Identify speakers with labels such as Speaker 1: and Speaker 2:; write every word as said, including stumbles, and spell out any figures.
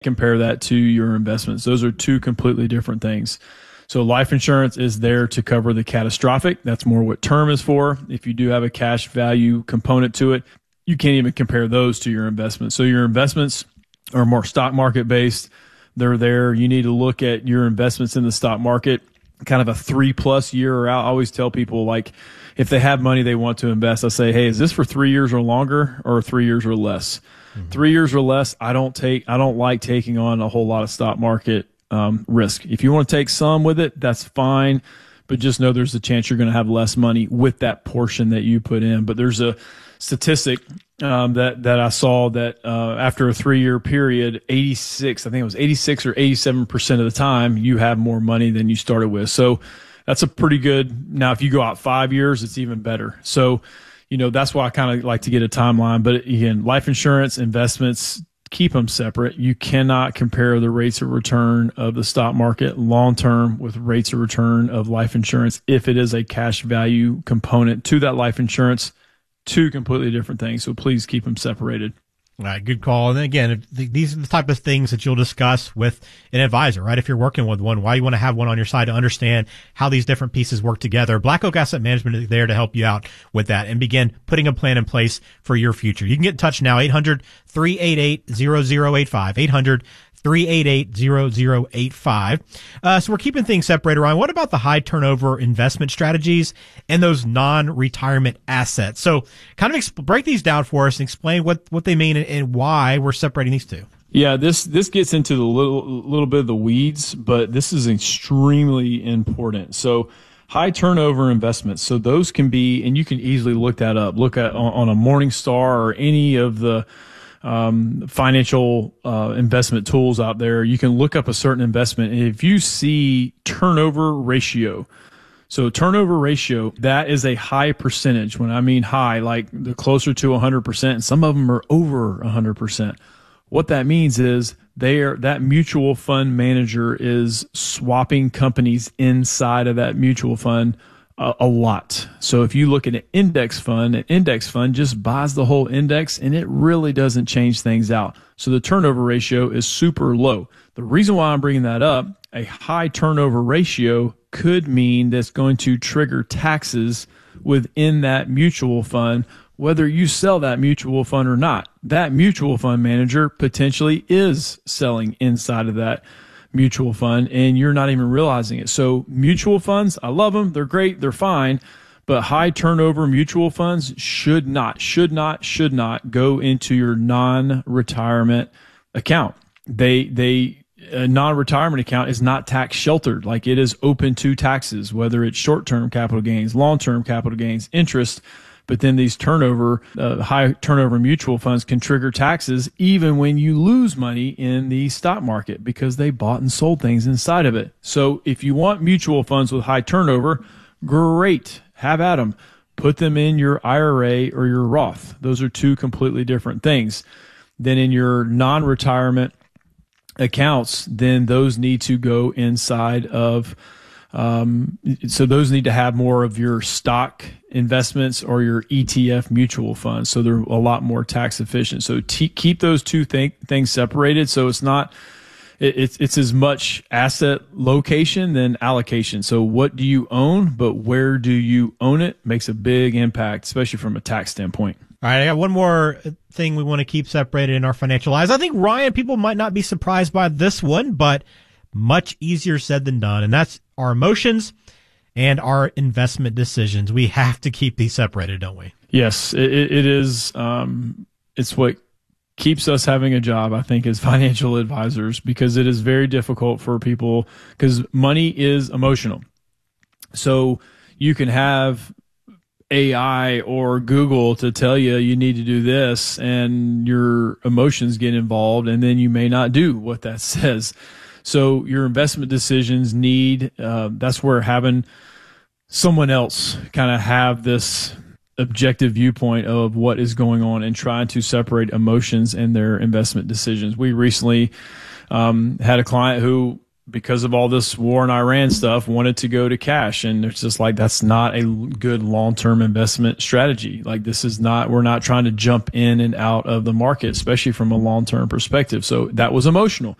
Speaker 1: compare that to your investments. Those are two completely different things. So life insurance is there to cover the catastrophic. That's more what term is for. If you do have a cash value component to it, you can't even compare those to your investments. So your investments are more stock market based. They're there. You need to look at your investments in the stock market kind of a three plus year out. I always tell people, like, if they have money they want to invest, I say, hey, is this for three years or longer or three years or less? Mm-hmm. Three years or less, I don't take, I don't like taking on a whole lot of stock market um, risk. If you want to take some with it, that's fine, but just know there's a chance you're going to have less money with that portion that you put in. But there's a statistic um, that that I saw that uh, after a three year period, eighty-six, I think it was eighty-six or eighty-seven percent of the time, you have more money than you started with. So that's a pretty good. Now, if you go out five years, it's even better. So, you know, that's why I kind of like to get a timeline. But again, life insurance, investments, keep them separate. You cannot compare the rates of return of the stock market long term with rates of return of life insurance if it is a cash value component to that life insurance. Two completely different things. So please keep them separated.
Speaker 2: All right, good call. And then again, these are the type of things that you'll discuss with an advisor, right? If you're working with one, why you want to have one on your side to understand how these different pieces work together. Black Oak Asset Management is there to help you out with that and begin putting a plan in place for your future. You can get in touch now, eight hundred, three eight eight, zero zero eight five, eight hundred, three eight eight, zero zero eight five. Uh, so we're keeping things separated, Ryan. What about the high turnover investment strategies and those non-retirement assets? So kind of exp- break these down for us and explain what, what they mean and, and why we're separating these two.
Speaker 1: Yeah, this, this gets into the little, little bit of the weeds, but this is extremely important. So high turnover investments. So those can be, and you can easily look that up. Look at on, on a Morningstar or any of the um, financial uh, investment tools out there. You can look up a certain investment. And if you see turnover ratio, so turnover ratio, that is a high percentage. When I mean high, like the closer to one hundred percent, and some of them are over one hundred percent. What that means is they are, that mutual fund manager is swapping companies inside of that mutual fund a, a lot. So if you look at an index fund, an index fund just buys the whole index and it really doesn't change things out. So the turnover ratio is super low. The reason why I'm bringing that up, a high turnover ratio could mean that's going to trigger taxes within that mutual fund, whether you sell that mutual fund or not. That mutual fund manager potentially is selling inside of that mutual fund and you're not even realizing it. So mutual funds, I love them. They're great. They're fine. But high turnover mutual funds should not, should not, should not go into your non-retirement account. They, they, a non-retirement account is not tax sheltered. Like it is open to taxes, whether it's short-term capital gains, long-term capital gains, interest. But then these turnover, uh, high turnover mutual funds can trigger taxes even when you lose money in the stock market because they bought and sold things inside of it. So if you want mutual funds with high turnover, great, have at them. Put them in your I R A or your Roth. Those are two completely different things. Then in your non-retirement accounts, then those need to go inside of Um, so those need to have more of your stock investments or your E T F mutual funds. So they're a lot more tax efficient. So t- keep those two th- things separated. So it's not, it, it's, it's as much asset location than allocation. So what do you own, but where do you own it makes a big impact, especially from a tax standpoint.
Speaker 2: All right, I got one more thing we want to keep separated in our financial lives. I think, Ryan, people might not be surprised by this one, but much easier said than done, and that's our emotions and our investment decisions. We have to keep these separated, don't we?
Speaker 1: Yes, it, it is. Um, it's what keeps us having a job, I think, as financial advisors, because it is very difficult for people because money is emotional. So you can have A I or Google to tell you you need to do this, and your emotions get involved, and then you may not do what that says. So your investment decisions need, uh, that's where having someone else kind of have this objective viewpoint of what is going on and trying to separate emotions and their investment decisions. We recently um, had a client who because of all this war in Iran stuff, wanted to go to cash. And it's just like, that's not a good long-term investment strategy. Like, this is not, we're not trying to jump in and out of the market, especially from a long-term perspective. So that was emotional.